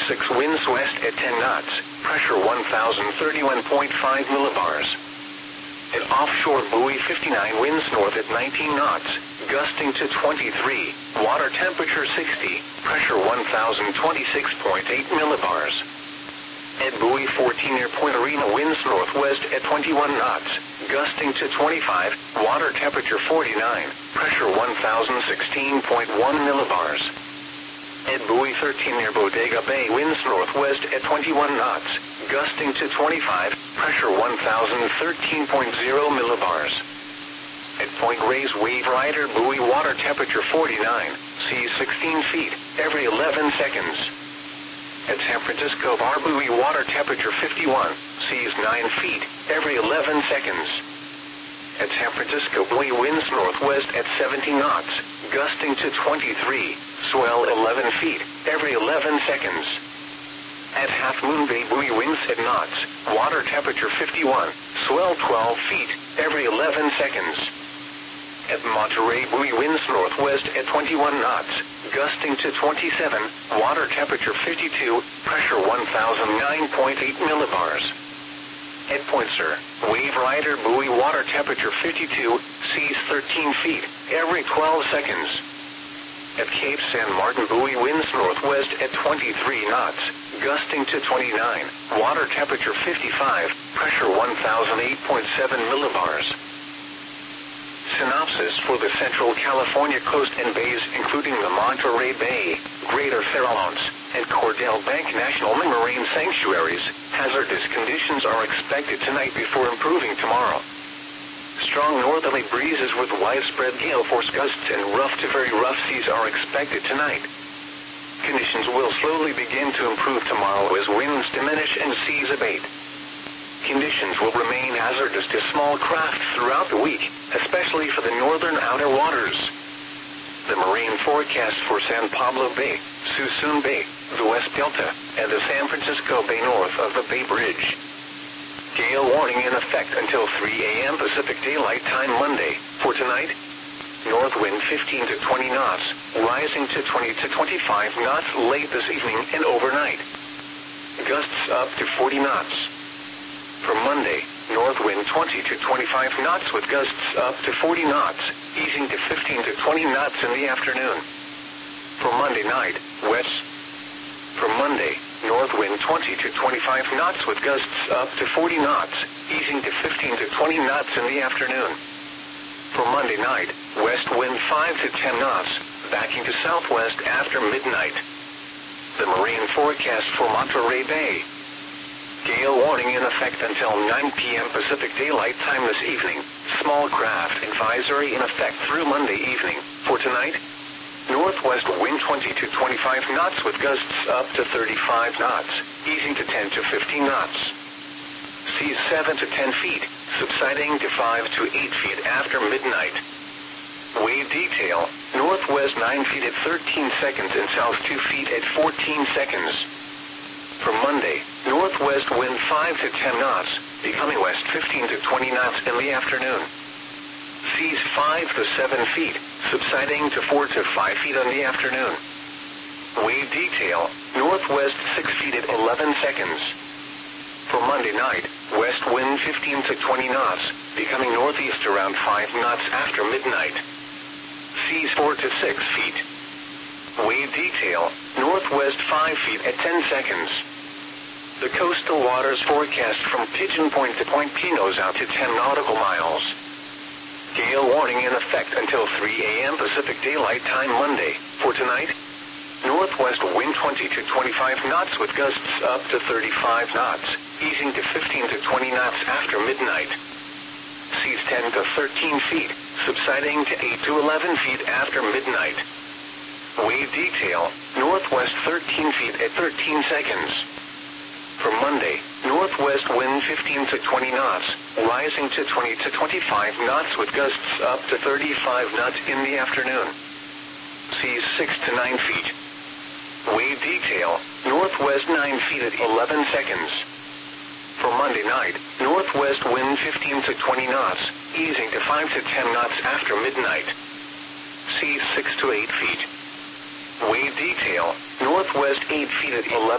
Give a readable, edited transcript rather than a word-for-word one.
6 winds west at 10 knots, pressure 1,031.5 millibars. At offshore buoy 59 winds north at 19 knots, gusting to 23, water temperature 60, pressure 1,026.8 millibars. At buoy 14 near Point Arena winds northwest at 21 knots, gusting to 25, water temperature 49, pressure 1,016.1 millibars. At buoy 13 near Bodega Bay winds northwest at 21 knots, gusting to 25, pressure 1,013.0 millibars. At Point Reyes wave rider buoy water temperature 49, seas 16 feet, every 11 seconds. At San Francisco Bar buoy water temperature 51, seas 9 feet, every 11 seconds. At San Francisco buoy winds northwest at 70 knots, gusting to 23, swell 11 feet, every 11 seconds. At Half Moon Bay buoy winds at knots, water temperature 51, swell 12 feet, every 11 seconds. At Monterey buoy winds northwest at 21 knots, gusting to 27, water temperature 52, pressure 1,009.8 millibars. At Point Sur, wave rider buoy water temperature 52, seas 13 feet, every 12 seconds. At Cape San Martin buoy winds northwest at 23 knots, gusting to 29, water temperature 55, pressure 1,008.7 millibars. Synopsis for the Central California coast and bays including the Monterey Bay, Greater Farallones, and Cordell Bank National Marine Sanctuaries, hazardous conditions are expected tonight before improving tomorrow. Strong northerly breezes with widespread gale force gusts and rough to very rough seas are expected tonight. Conditions will slowly begin to improve tomorrow as winds diminish and seas abate. Conditions will remain hazardous to small craft throughout the week, especially for the northern outer waters. The marine forecast for San Pablo Bay, Suisun Bay, the West Delta, and the San Francisco Bay north of the Bay Bridge. Gale warning in effect until 3 a.m. Pacific Daylight Time Monday. For tonight, north wind 15 to 20 knots, rising to 20 to 25 knots late this evening and overnight. Gusts up to 40 knots. For Monday, north wind 20 to 25 knots with gusts up to 40 knots, easing to 15 to 20 knots in the afternoon. For Monday night, west. For Monday, north wind 20 to 25 knots with gusts up to 40 knots, easing to 15 to 20 knots in the afternoon. For Monday night, west wind 5 to 10 knots, backing to southwest after midnight. The marine forecast for Monterey Bay. Gale warning in effect until 9 p.m. Pacific Daylight Time this evening. Small craft advisory in effect through Monday evening. For tonight, northwest wind 20 to 25 knots with gusts up to 35 knots, easing to 10 to 15 knots. Seas 7 to 10 feet, subsiding to 5 to 8 feet after midnight. Wave detail, northwest 9 feet at 13 seconds and south 2 feet at 14 seconds. For Monday, northwest wind 5 to 10 knots, becoming west 15 to 20 knots in the afternoon. Seas 5 to 7 feet, subsiding to 4 to 5 feet in the afternoon. Wave detail, northwest 6 feet at 11 seconds. For Monday night, west wind 15 to 20 knots, becoming northeast around 5 knots after midnight. Seas 4 to 6 feet. Wave detail, northwest 5 feet at 10 seconds. The coastal waters forecast from Pigeon Point to Point Pinos out to 10 nautical miles. Gale warning in effect until 3 a.m. Pacific Daylight Time Monday. For tonight, northwest wind 20 to 25 knots with gusts up to 35 knots, easing to 15 to 20 knots after midnight. Seas 10 to 13 feet, subsiding to 8 to 11 feet after midnight. Wave detail, northwest 13 feet at 13 seconds. For Monday, northwest wind 15 to 20 knots, rising to 20 to 25 knots with gusts up to 35 knots in the afternoon. Seas 6 to 9 feet. Wave detail, northwest 9 feet at 11 seconds. For Monday night, northwest wind 15 to 20 knots, easing to 5 to 10 knots after midnight. Seas 6 to 8 feet. Wave detail, northwest 8 feet at 11